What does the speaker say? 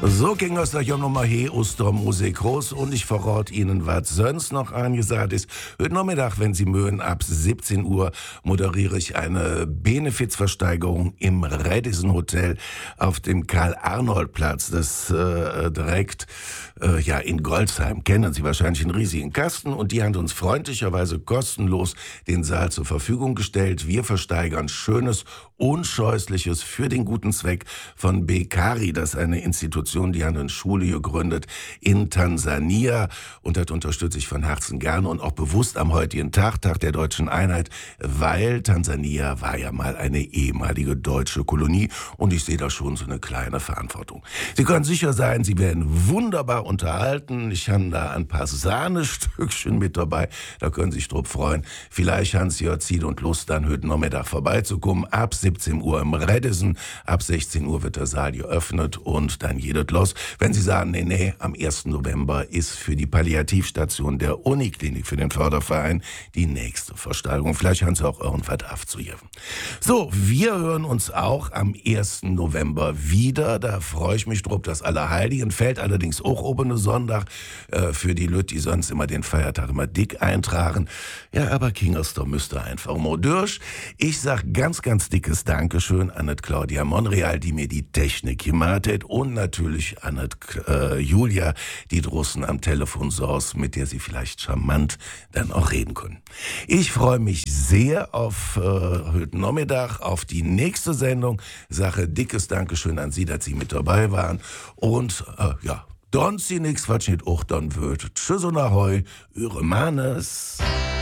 So ging es ja nochmal hier aus der Musik raus und ich verrate Ihnen, was sonst noch angesagt ist. Heute Nachmittag, wenn Sie mögen, ab 17 Uhr moderiere ich eine Benefizversteigerung im Radisson Hotel auf dem Karl-Arnold-Platz. Das direkt in Goldsheim. Kennen Sie wahrscheinlich, einen riesigen Kasten, und die haben uns freundlicherweise kostenlos den Saal zur Verfügung gestellt. Wir versteigern schönes, unscheußliches für den guten Zweck von Bekari. Das ist eine Institution, die hat eine Schule gegründet in Tansania, und das unterstütze ich von Herzen gerne und auch bewusst am heutigen Tag der Deutschen Einheit, weil Tansania war ja mal eine ehemalige deutsche Kolonie und ich sehe da schon so eine kleine Verantwortung. Sie können sicher sein, Sie werden wunderbar unterhalten. Ich habe da ein paar Sahnestückchen mit dabei, da können Sie sich drauf freuen. Vielleicht haben Sie ja Zeit und Lust, dann heute Nachmittag vorbeizukommen. Ab 17 Uhr im Radisson, ab 16 Uhr wird der Saal geöffnet und dann geht es los. Wenn Sie sagen, nee, am 1. November ist für die Palliativstation der Uniklinik für den Förderverein die nächste Versteigerung. Vielleicht haben Sie auch irgendwas aufzugeben. So, wir hören uns auch am 1. November wieder. Da freue ich mich drauf. Das Allerheiligen fällt allerdings auch oben Sonntag für die Leute, die sonst immer den Feiertag immer dick eintragen. Ja, aber Kingerstor müsste einfach mal durch. Ich sag ganz, ganz dickes Dankeschön an das Claudia Monreal, die mir die Technik gemacht hat, und natürlich an das Julia, die draußen am Telefon saß, mit der Sie vielleicht charmant dann auch reden können. Ich freue mich sehr auf heute Nachmittag, auf die nächste Sendung. Sache dickes Dankeschön an Sie, dass Sie mit dabei waren. Und dann Sie nichts, was nicht auch dann wird. Tschüss und Ahoi, Ihre Mannes.